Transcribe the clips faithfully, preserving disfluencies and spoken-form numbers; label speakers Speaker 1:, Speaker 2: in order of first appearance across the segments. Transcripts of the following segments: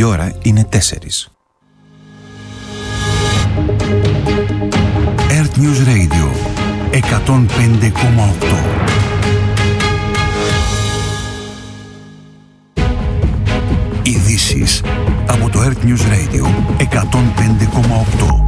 Speaker 1: Η ώρα είναι τέσσερις. Earth News Radio εκατόν πέντε κόμμα οκτώ. Ειδήσεις από το Earth News Radio εκατόν πέντε κόμμα οκτώ.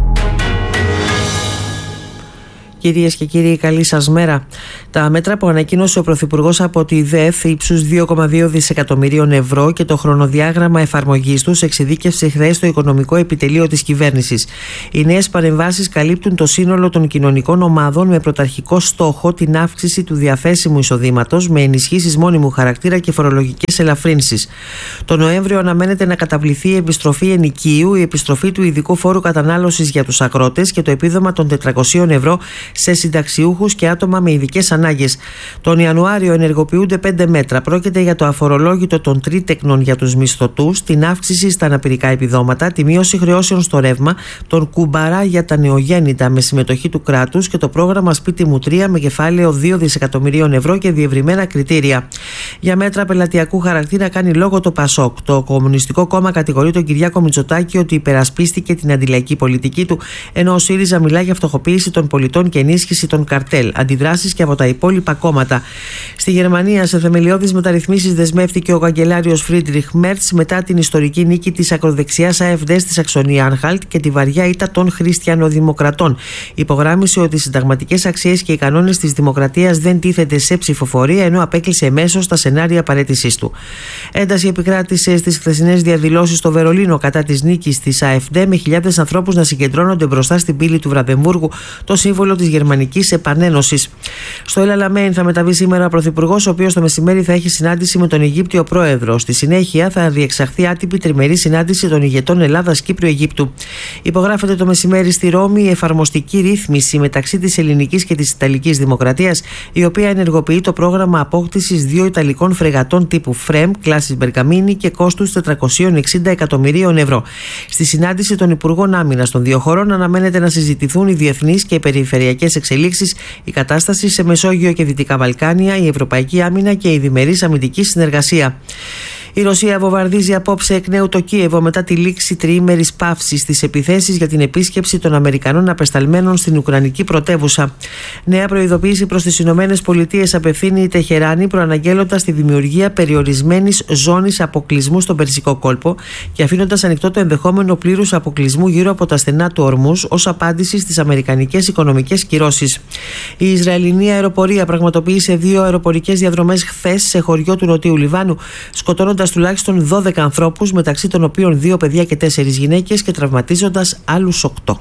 Speaker 2: Κυρίες και κύριοι, καλή σας μέρα. Τα μέτρα που ανακοίνωσε ο Πρωθυπουργός από τη ΔΕΘ ύψους δύο κόμμα δύο δισεκατομμυρίων ευρώ και το χρονοδιάγραμμα εφαρμογής τους εξειδίκευσε χθες το Οικονομικό Επιτελείο της Κυβέρνησης. Οι νέες παρεμβάσεις καλύπτουν το σύνολο των κοινωνικών ομάδων με πρωταρχικό στόχο την αύξηση του διαθέσιμου εισοδήματος με ενισχύσεις μόνιμου χαρακτήρα και φορολογικές ελαφρύνσεις. Το Νοέμβριο αναμένεται να καταβληθεί η επιστροφή ενοικίου, η επιστροφή του ειδικού φόρου κατανάλωσης για τους αγρότες και το επίδομα των τετρακοσίων ευρώ σε συνταξιούχους και άτομα με ειδικές ανάγκες. Τον Ιανουάριο ενεργοποιούνται πέντε μέτρα. Πρόκειται για το αφορολόγητο των τρίτεκνων για τους μισθωτούς, την αύξηση στα αναπηρικά επιδόματα, τη μείωση χρεώσεων στο ρεύμα, τον κουμπαρά για τα νεογέννητα με συμμετοχή του κράτους και το πρόγραμμα Σπίτι μου τρία με κεφάλαιο δύο δισεκατομμυρίων ευρώ και διευρυμένα κριτήρια. Για μέτρα πελατειακού χαρακτήρα κάνει λόγο το ΠΑΣΟΚ. Το Κομμουνιστικό Κόμμα κατηγορεί τον Κυριάκο Μητσοτάκη ότι υπερασπίστηκε την αντιλαϊκή πολιτική του, ενώ ο ΣΥΡΙΖΑ μιλά για φτωχοποίηση των πολιτών και ενίσχυση των καρτέλ. Αντιδράσεις και από τα υπόλοιπα κόμματα. Στη Γερμανία, σε θεμελιώδεις μεταρρυθμίσεις δεσμεύτηκε ο καγκελάριος Φρίντριχ Μέρτς μετά την ιστορική νίκη της ακροδεξιάς AfD στη Σαξονία-Ανχάλτ και τη βαριά ήττα των χριστιανοδημοκρατών. Υπογράμμισε ότι οι συνταγματικές αξίες και οι κανόνες της δημοκρατίας δεν τίθεται σε ψηφοφορία, ενώ απέκλεισε εμέσως τα σενάρια παραίτησής του. Ένταση επικράτησε στις χθεσινές διαδηλώσεις στο Βερολίνο κατά της νίκης της AfD, με χιλιάδες ανθρώπους να συγκεντρώνονται μπροστά στην πύλη του Βραντεμβούργου, το σύμβολο της Γερμανικής Επανένωσης. Στο El Alamein θα μεταβεί σήμερα ο Πρωθυπουργός, ο οποίος το μεσημέρι θα έχει συνάντηση με τον Αιγύπτιο Πρόεδρο. Στη συνέχεια θα διεξαχθεί άτυπη τριμερή συνάντηση των ηγετών Ελλάδας, Κύπρου, Αιγύπτου. Υπογράφεται το μεσημέρι στη Ρώμη η εφαρμοστική ρύθμιση μεταξύ της ελληνικής και της ιταλικής δημοκρατίας, η οποία ενεργοποιεί το πρόγραμμα απόκτησης δύο ιταλικών φρεγατών τύπου Φρέμ, κλάσης Μπερκαμίνη και κόστους τετρακόσια εξήντα εκατομμυρίων ευρώ. Στη συνάντηση των Υπουργών Άμυνας των δύο χωρών αναμένεται να συζητηθούν οι διεθνείς και περιφερειακές εξελίξεις, η κατάσταση σε Μεσόγειο και Δυτικά Βαλκάνια, η ευρωπαϊκή άμυνα και η διμερής αμυντική συνεργασία. Η Ρωσία βομβαρδίζει απόψε εκ νέου το Κίεβο μετά τη λήξη τριήμερης παύσης στις επιθέσεις για την επίσκεψη των Αμερικανών απεσταλμένων στην Ουκρανική πρωτεύουσα. Νέα προειδοποίηση προς τις Ηνωμένες Πολιτείες απευθύνει η Τεχεράνη, προαναγγέλλοντας τη δημιουργία περιορισμένης ζώνης αποκλεισμού στον Περσικό κόλπο και αφήνοντας ανοιχτό το ενδεχόμενο πλήρους αποκλεισμού γύρω από τα στενά του Ορμούς ως απάντηση στις αμερικανικές οικονομικές κυρώσεις. Η Ισραηλινή αεροπορία πραγματοποίησε δύο αεροπορικές διαδρομές χθες σε χωριό του Νοτιού Λιβάνου, σκοτώνοντας τουλάχιστον δώδεκα ανθρώπους, μεταξύ των οποίων δύο παιδιά και τέσσερις γυναίκες, και τραυματίζοντας άλλους οκτώ.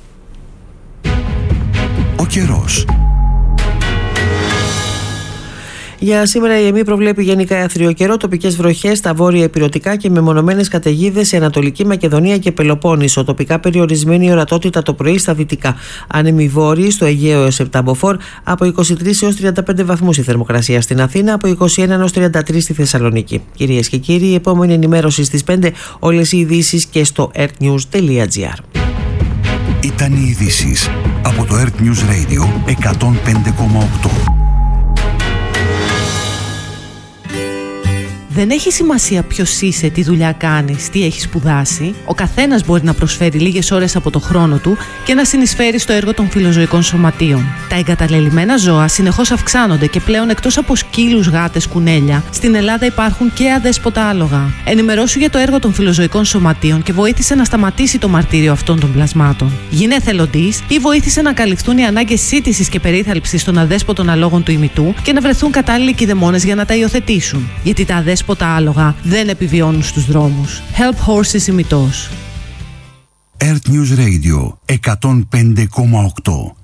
Speaker 1: Ο καιρός.
Speaker 2: Για σήμερα η ΕΜΗ προβλέπει γενικά άθριο καιρό, τοπικές βροχές στα βόρεια ηπειρωτικά και μεμονωμένες καταιγίδες σε Ανατολική Μακεδονία και Πελοπόννησο. Τοπικά περιορισμένη ορατότητα το πρωί στα δυτικά. Άνεμοι βόρειοι στο Αιγαίο έως επτά μποφόρ, από είκοσι τρεις έως τριάντα πέντε βαθμούς η θερμοκρασία στην Αθήνα, από είκοσι ένα έως τριάντα τρεις στη Θεσσαλονίκη. Κυρίες και κύριοι, η επόμενη ενημέρωση στις πέντε, όλες οι ειδήσεις και στο earthnews τελεία gr.
Speaker 1: Ήταν οι ειδήσεις από το Earth News Radio εκατόν πέντε κόμμα οκτώ.
Speaker 3: Δεν έχει σημασία ποιος είσαι, τι δουλειά κάνεις, τι έχεις σπουδάσει. Ο καθένας μπορεί να προσφέρει λίγες ώρες από το χρόνο του και να συνεισφέρει στο έργο των φιλοζωικών σωματείων. Τα εγκαταλελειμμένα ζώα συνεχώς αυξάνονται και πλέον, εκτός από σκύλους, γάτες, κουνέλια, στην Ελλάδα υπάρχουν και αδέσποτα άλογα. Ενημερώσου για το έργο των φιλοζωικών σωματείων και βοήθησε να σταματήσει το μαρτύριο αυτών των πλασμάτων. Γίνε εθελοντής ή βοήθησε να καλυφθούν οι ανάγκες σύτησης και περίθαλψης των αδέσποτων αλόγων του ημιτού και να βρεθούν κατάλληλοι κηδεμόνες για να τα υιοθετήσουν. Γιατί τα αδέσποτα τα άλογα δεν επιβιώνουν στους δρόμους. Help Horses ημιτός.
Speaker 1: Earth News Radio εκατόν πέντε κόμμα οκτώ.